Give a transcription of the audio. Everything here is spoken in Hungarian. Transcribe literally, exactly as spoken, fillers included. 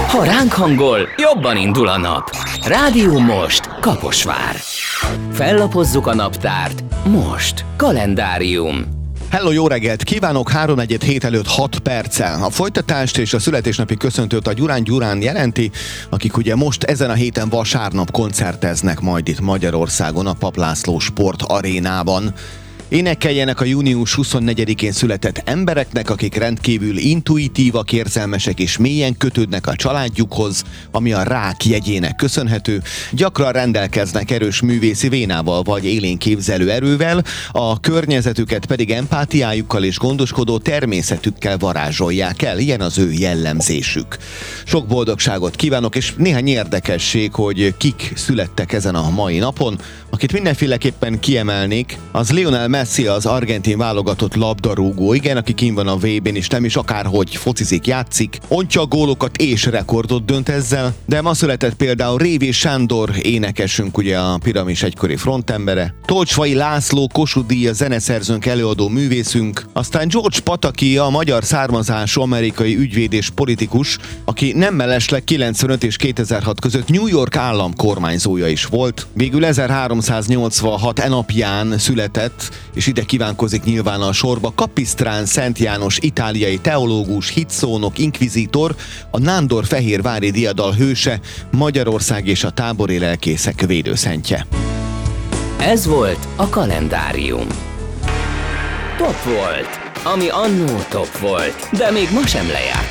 Ha ránk hangol, jobban indul a nap. Rádió Most, Kaposvár. Fellapozzuk a naptárt. Most. Kalendárium. Hello, jó reggelt! Kívánok! három negyven hét előtt hat perccel. A folytatást és a születésnapi köszöntőt a Gyurán Gyurán jelenti, akik ugye most ezen a héten vasárnap koncerteznek majd itt Magyarországon a Papp László Sport Arénában. Énekeljenek a június huszonnegyedikén született embereknek, akik rendkívül intuitívak, érzelmesek és mélyen kötődnek a családjukhoz, ami a rák jegyének köszönhető. Gyakran rendelkeznek erős művészi vénával vagy élén képzelő erővel, a környezetüket pedig empátiájukkal és gondoskodó természetükkel varázsolják el, ilyen az ő jellemzésük. Sok boldogságot kívánok, és néhány érdekesség, hogy kik születtek ezen a mai napon. Akit mindenféleképpen kiemelnék, az Lionel Messi, az argentin válogatott labdarúgó, igen, aki kint van a vé bén, és nem is akárhogy focizik, játszik, ontja a gólokat és rekordot dönt ezzel, de ma született például Révés Sándor énekesünk, ugye a Piramis egykori frontembere, Tolcsvai László Kossuth Díjas zeneszerzőnk, előadó művészünk, aztán George Pataki, a magyar származású amerikai ügyvéd és politikus, aki nem mellesleg kilencvenöt és kétezer-hat között New York állam kormányzója is volt, végül ezerháromszáznyolcvanhat e napján született, és ide kívánkozik nyilván a sorba Kapisztrán Szent János, itáliai teológus, hitszónok, inkvizítor, a nándorfehérvári diadal hőse, Magyarország és a tábori lelkészek védőszentje. Ez volt a Kalendárium. Top volt, ami annó top volt, de még ma sem lejárt